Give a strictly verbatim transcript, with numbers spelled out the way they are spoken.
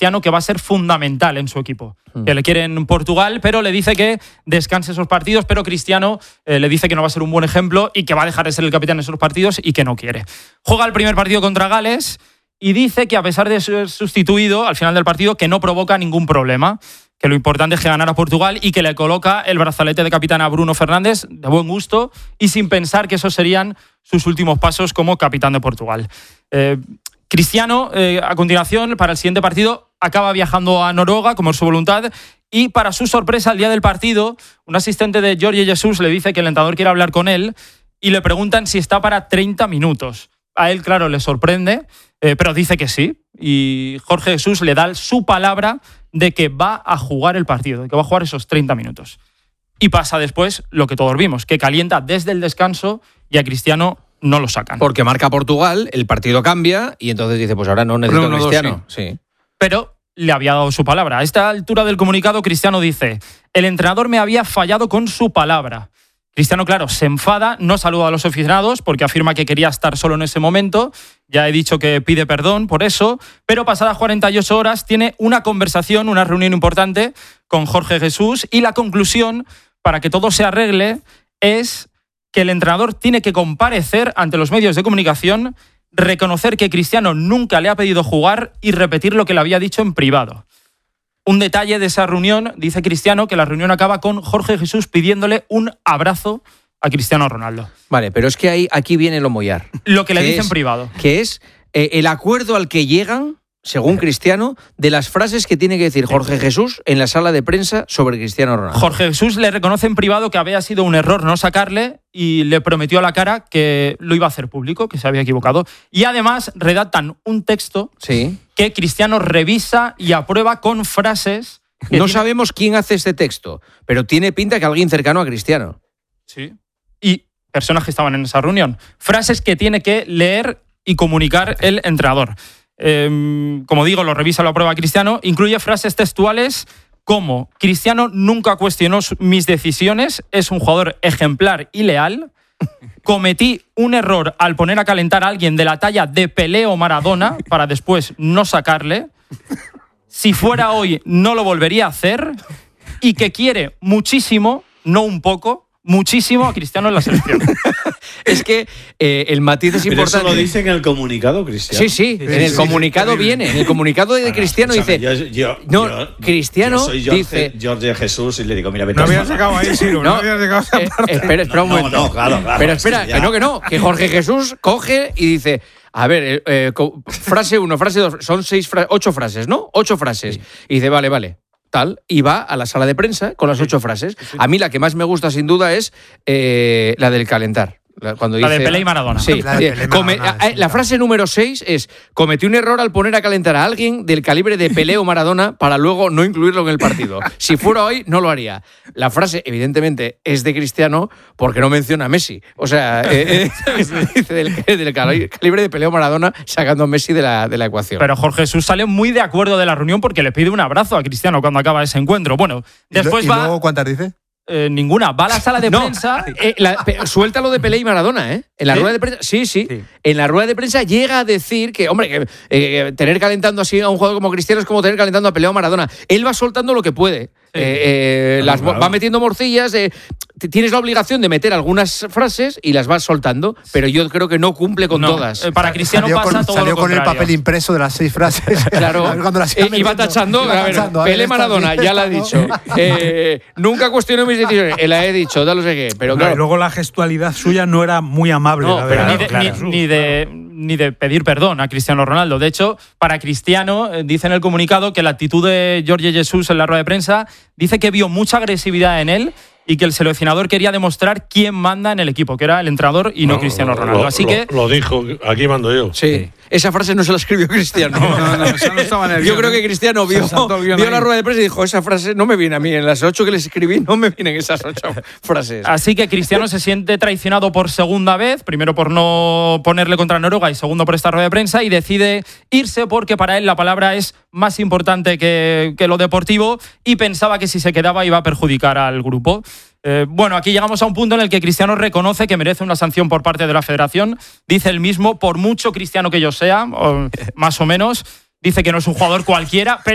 Cristiano que va a ser fundamental en su equipo. Mm. Que le quiere en Portugal, pero le dice que descanse esos partidos, pero Cristiano eh, le dice que no va a ser un buen ejemplo y que va a dejar de ser el capitán en esos partidos y que no quiere. Juega el primer partido contra Gales y dice que a pesar de ser sustituido al final del partido, que no provoca ningún problema, que lo importante es que ganara Portugal y que le coloca el brazalete de capitán a Bruno Fernández de buen gusto y sin pensar que esos serían sus últimos pasos como capitán de Portugal. Eh, Cristiano, eh, a continuación, para el siguiente partido, acaba viajando a Noruega, como es su voluntad, y para su sorpresa, al día del partido, un asistente de Jorge Jesus le dice que el entrenador quiere hablar con él y le preguntan si está para treinta minutos. A él, claro, le sorprende, eh, pero dice que sí. Y Jorge Jesus le da su palabra de que va a jugar el partido, de que va a jugar esos treinta minutos. Y pasa después lo que todos vimos, que calienta desde el descanso y a Cristiano no lo sacan. Porque marca Portugal, el partido cambia y entonces dice, pues ahora no necesito a Cristiano. Sí. Sí. Pero le había dado su palabra. A esta altura del comunicado, Cristiano dice: el entrenador me había fallado con su palabra. Cristiano, claro, se enfada, no saluda a los aficionados porque afirma que quería estar solo en ese momento. Ya he dicho que pide perdón por eso, pero pasadas cuarenta y ocho horas tiene una conversación, una reunión importante con Jorge Jesus y la conclusión, para que todo se arregle, es que el entrenador tiene que comparecer ante los medios de comunicación, reconocer que Cristiano nunca le ha pedido jugar y repetir lo que le había dicho en privado. Un detalle de esa reunión, dice Cristiano, que la reunión acaba con Jorge Jesus pidiéndole un abrazo a Cristiano Ronaldo. Vale, pero es que ahí, aquí viene lo mollar. Lo que le dice es, en privado. Que es eh, el acuerdo al que llegan, según Cristiano, de las frases que tiene que decir Jorge Jesus en la sala de prensa sobre Cristiano Ronaldo. Jorge Jesus le reconoce en privado que había sido un error no sacarle y le prometió a la cara que lo iba a hacer público, que se había equivocado. Y además redactan un texto Sí. que Cristiano revisa y aprueba con frases... que No tiene... sabemos quién hace este texto, pero tiene pinta que alguien cercano a Cristiano. Sí. Y personas que estaban en esa reunión. Frases que tiene que leer y comunicar el entrenador. Eh, como digo, lo revisa, lo aprueba Cristiano. Incluye frases textuales como: Cristiano nunca cuestionó mis decisiones, es un jugador ejemplar y leal. Cometí un error al poner a calentar a alguien de la talla de Pelé o Maradona para después no sacarle. Si fuera hoy, no lo volvería a hacer. Y que quiere muchísimo, no un poco, muchísimo a Cristiano en la selección. Es que eh, el matiz es Pero importante. eso lo dice en el comunicado, Cristiano. Sí, sí, en el sí, comunicado sí. viene. En el comunicado de Bueno, Cristiano escúchame, dice... Yo, yo, no, yo, Cristiano yo soy Jorge, dice... Jorge Jesús y le digo, mira, vete No a habías tomar. sacado ahí, Ciro. No, No, habías sacado esa eh, parte. espera, espera un No, momento. no, claro, claro. Pero es que espera, ya- que no, que no. Que Jorge Jesús coge y dice... A ver, eh, eh, co- frase uno, frase dos... Son seis fra- ocho frases, ¿no? Ocho frases. Y dice, vale, vale. Tal, y va a la sala de prensa con las ocho frases. A mí la que más me gusta, sin duda, es eh, la del calentar. La, cuando La dice, de Pelé y Maradona. Sí, La de eh, Pelé y come- Maradona, eh, sí, la claro. frase número seis es: cometí un error al poner a calentar a alguien del calibre de Pelé o Maradona para luego no incluirlo en el partido. Si fuera hoy, no lo haría. La frase, evidentemente, es de Cristiano porque no menciona a Messi. O sea, eh, eh, dice del, del calibre de Pelé o Maradona sacando a Messi de la, de la ecuación. Pero Jorge Jesús sale muy de acuerdo de la reunión porque le pide un abrazo a Cristiano cuando acaba ese encuentro. Bueno, después ¿Y va... luego cuántas dice? eh, ninguna. Va a la sala de No, prensa... eh, la- pe- suelta lo de Pelé y Maradona, ¿eh? En la ¿Sí? rueda de prensa, sí, sí, Sí. En la rueda de prensa llega a decir que, hombre, que eh, tener calentando así a un jugador como Cristiano es como tener calentando a Pelé o Maradona. Él va soltando lo que puede. Eh, eh, las, claro. Va metiendo morcillas. eh, t- tienes la obligación de meter algunas frases y las vas soltando, pero yo creo que no cumple con No, todas. eh, para Cristiano Salió pasa con, todo salió lo con el contrario. papel impreso de las seis frases. Claro, A ver cuándo las iba Eh, iba metiendo. tachando, Iba a ver, tachando, a ver, Pelé esta Maradona, sí, ya la ha esta dicho. no. Eh, nunca cuestionó mis decisiones, él la he dicho, ya lo sé qué, pero No, claro. y luego la gestualidad suya no era muy amable. No, la pero verdad. ni de, Claro. ni- ni de, ni de pedir perdón a Cristiano Ronaldo. De hecho, para Cristiano, eh, dice en el comunicado que la actitud de Jorge Jesus en la rueda de prensa dice que vio mucha agresividad en él y que el seleccionador quería demostrar quién manda en el equipo, que era el entrenador y no, Cristiano Ronaldo. Lo- Así lo- que Lo dijo, aquí mando yo. Sí. Esa frase no se la escribió Cristiano. No, no, esa no estaba en el Yo guión, creo que ¿eh? Cristiano Se vio, saltó el guión vio ahí. la rueda de prensa y dijo, esa frase no me viene a mí. En las ocho que les escribí no me vienen esas ocho frases. Así que Cristiano se siente traicionado por segunda vez, primero por no ponerle contra Noruega y segundo por esta rueda de prensa, y decide irse porque para él la palabra es más importante que, que lo deportivo y pensaba que si se quedaba iba a perjudicar al grupo. Eh, bueno, aquí llegamos a un punto en el que Cristiano reconoce que merece una sanción por parte de la federación. Dice él mismo, por mucho cristiano que yo sea, o más o menos, dice que no es un jugador cualquiera, pero